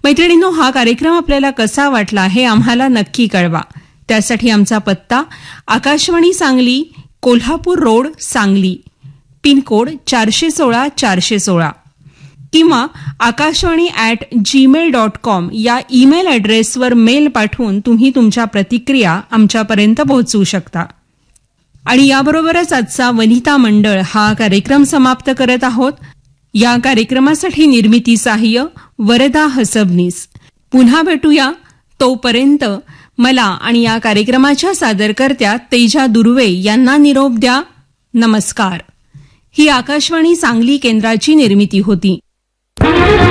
मैत्रिणींनो, हा कार्यक्रम आपल्याला कसा वाटला हे आम्हाला नक्की कळवा. त्यासाठी आमचा पत्ता आकाशवाणी सांगली, कोल्हापूर रोड, सांगली, पिनकोड 416-416 किंवा akashwani@gmail.com या ईमेल ॲड्रेसवर मेल पाठवून तुम्ही तुमच्या प्रतिक्रिया आमच्यापर्यंत पोहोचवू शकता. आणि याबरोबरच आजचा वनिता मंडळ हा कार्यक्रम समाप्त करत आहोत. या कार्यक्रमासाठी निर्मिती सहाय्य वरदा हसबनीस. पुन्हा भेटूया. तोपर्यंत मला आणि या कार्यक्रमाच्या सादरकर्त्या तेजा दुर्वे यांना निरोप द्या. नमस्कार. ही आकाशवाणी सांगली केंद्राची निर्मिती होती.